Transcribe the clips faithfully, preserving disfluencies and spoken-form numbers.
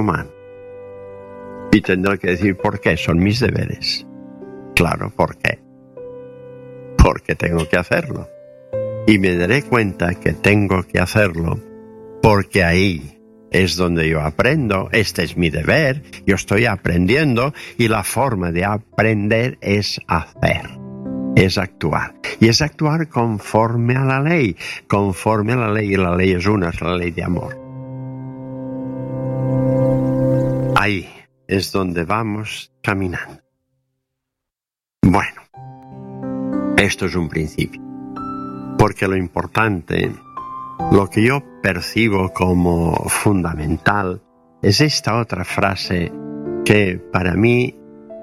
humano. Y tendré que decir, ¿por qué? Son mis deberes. Claro, ¿por qué? Porque tengo que hacerlo. Y me daré cuenta que tengo que hacerlo porque ahí es donde yo aprendo. Este es mi deber, yo estoy aprendiendo y la forma de aprender es hacer, es actuar. Y es actuar conforme a la ley, conforme a la ley, y la ley es una, es la ley de amor. Ahí es donde vamos caminando. Bueno, esto es un principio, porque lo importante, lo que yo percibo como fundamental, es esta otra frase que para mí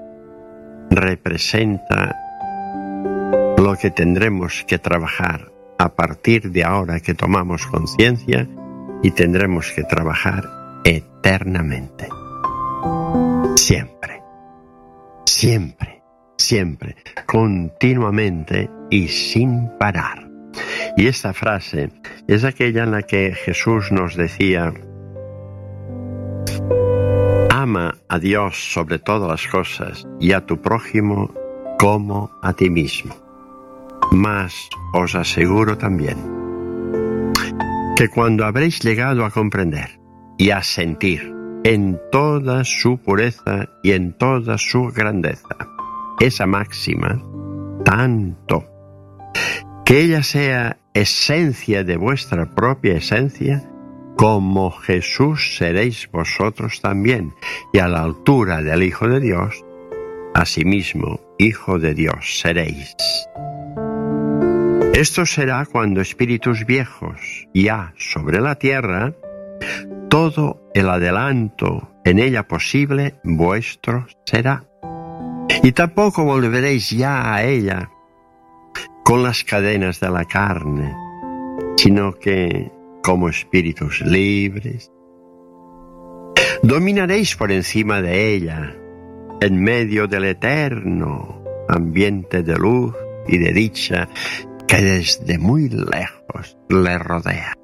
representa lo que tendremos que trabajar a partir de ahora que tomamos conciencia y tendremos que trabajar eternamente. Siempre, siempre, siempre, continuamente y sin parar. Y esta frase es aquella en la que Jesús nos decía: ama a Dios sobre todas las cosas y a tu prójimo como a ti mismo. Mas os aseguro también que cuando habréis llegado a comprender y a sentir en toda su pureza y en toda su grandeza esa máxima, tanto que ella sea esencia de vuestra propia esencia, como Jesús seréis vosotros también, y a la altura del Hijo de Dios, asimismo, Hijo de Dios seréis. Esto será cuando espíritus viejos, ya sobre la tierra, todo el adelanto en ella posible vuestro será. Y tampoco volveréis ya a ella con las cadenas de la carne, sino que, como espíritus libres, dominaréis por encima de ella, en medio del eterno ambiente de luz y de dicha que desde muy lejos le rodea.